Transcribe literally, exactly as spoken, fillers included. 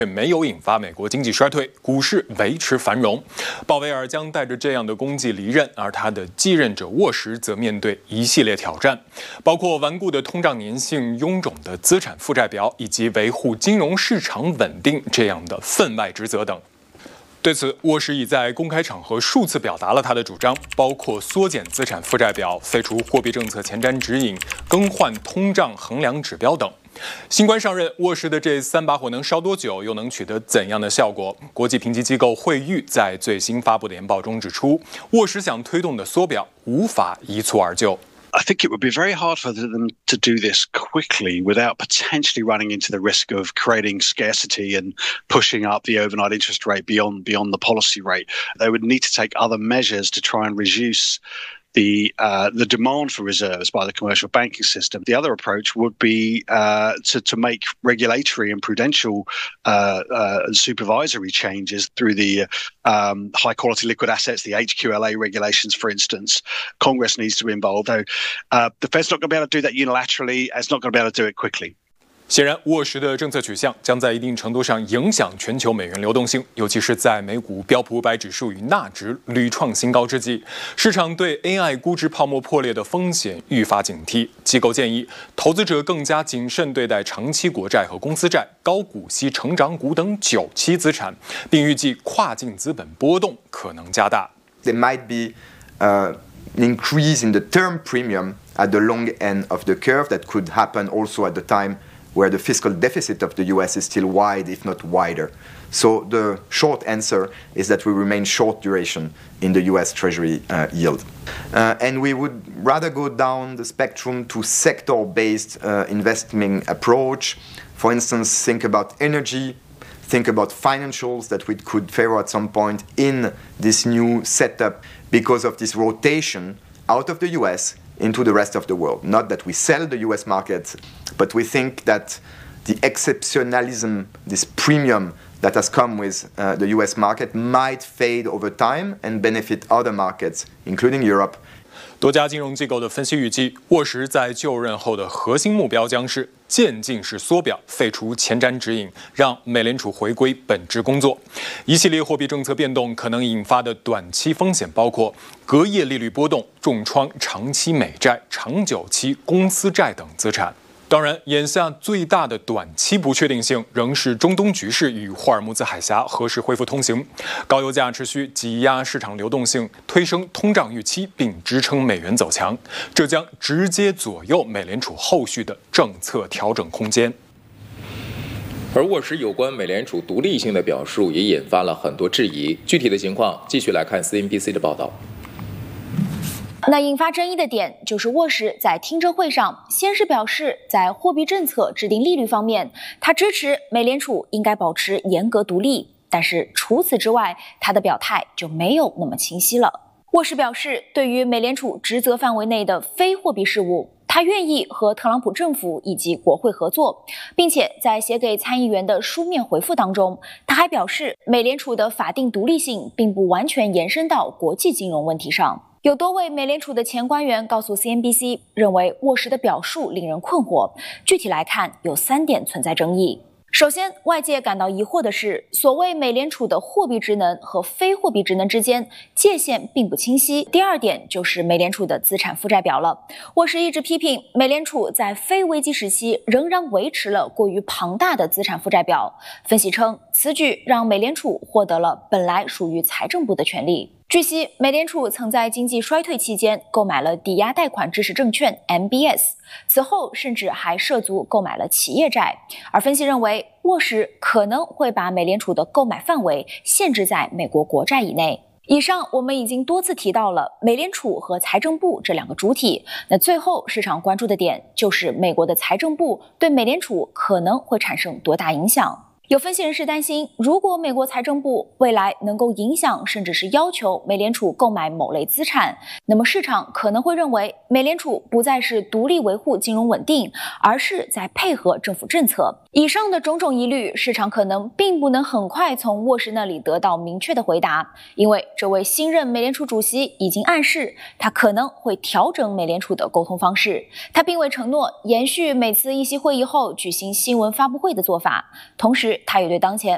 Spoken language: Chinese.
没有引发美国经济衰退，股市维持繁荣。鲍威尔将带着这样的功绩离任，而他的继任者沃什则面对一系列挑战，包括顽固的通胀粘性、臃肿的资产负债表，以及维护金融市场稳定这样的分外职责等。对此，沃什已在公开场合数次表达了他的主张，包括缩减资产负债表、废除货币政策前瞻指引、更换通胀衡量指标等。新官上任，沃什的这三把火能烧多久，又能取得怎样的效果？国际评级机构惠誉在最新发布的研报中指出，沃什想推动的缩表无法一蹴而就。 I think it would be very hard for them to do this quickly without potentially running into the risk of creating scarcity and pushing up the overnight interest rate beyond beyond the policy rate. They would need to take other measures to try and reduce the uh, the demand for reserves by the commercial banking system. The other approach would be uh, to, to make regulatory and prudential uh, uh, supervisory changes through the um, high quality liquid assets, the H Q L A regulations, for instance. Congress needs to be involved. Though uh, the Fed's not going to be able to do that unilaterally. It's not going to be able to do it quickly. 显然，沃什的政策取向将在一定程度上影响全球美元流动性，尤其是在美股标普五百指数与纳指屡创新高之际，市场对 A I 估值泡沫破裂的风险愈发警惕。机构建议投资者更加谨慎对待长期国债和公司债、高股息成长股等久期资产，并预计跨境资本波动可能加大。 There might be uh, an increase in the term premium at the long end of the curve that could happen also at the time where the fiscal deficit of the U S is still wide, if not wider. So the short answer is that we remain short duration in the U S Treasury uh, yield. Uh, and we would rather go down the spectrum to sector-based uh, investing approach. For instance, think about energy, think about financials that we could favor at some point in this new setup because of this rotation out of the U S into the rest of the world. Not that we sell the U S market, but we think that the exceptionalism, this premium that has come with uh, the U S market might fade over time and benefit other markets, including Europe. 多家金融机构的分析预计，沃什在就任后的核心目标将是渐进式缩表，废除前瞻指引，让美联储回归本职工作。一系列货币政策变动可能引发的短期风险包括隔夜利率波动，重创长期美债、长久期公司债等资产。当然，眼下最大的短期不确定性仍是中东局势与霍尔木兹海峡何时恢复通行。高油价持续挤压市场流动性，推升通胀预期，并支撑美元走强，这将直接左右美联储后续的政策调整空间。 而沃什有关美联储独立性的表述也引发了很多质疑。具体的情况，继续来看 C N B C 的报道。 那引发争议的点就是沃什在听证会上先是表示，在货币政策制定利率方面，他支持美联储应该保持严格独立，但是除此之外，他的表态就没有那么清晰了。沃什表示，对于美联储职责范围内的非货币事务，他愿意和特朗普政府以及国会合作，并且在写给参议员的书面回复当中，他还表示，美联储的法定独立性并不完全延伸到国际金融问题上。有多位美联储的前官员告诉 C N B C， 认为沃什的表述令人困惑。具体来看，有三点存在争议。首先，外界感到疑惑的是，所谓美联储的货币职能和非货币职能之间界限并不清晰。第二点就是美联储的资产负债表了。沃什一直批评美联储在非危机时期仍然维持了过于庞大的资产负债表。分析称，此举让美联储获得了本来属于财政部的权利。据悉，美联储曾在经济衰退期间购买了抵押贷款支持证券 M B S， 此后甚至还涉足购买了企业债。而分析认为，沃什可能会把美联储的购买范围限制在美国国债以内。以上我们已经多次提到了美联储和财政部这两个主体，那最后市场关注的点就是美国的财政部对美联储可能会产生多大影响。有分析人士担心，如果美国财政部未来能够影响甚至是要求美联储购买某类资产，那么市场可能会认为美联储不再是独立维护金融稳定，而是在配合政府政策。以上的种种疑虑，市场可能并不能很快从沃什那里得到明确的回答，因为这位新任美联储主席已经暗示他可能会调整美联储的沟通方式。他并未承诺延续每次议息会议后举行新闻发布会的做法，同时他也对当前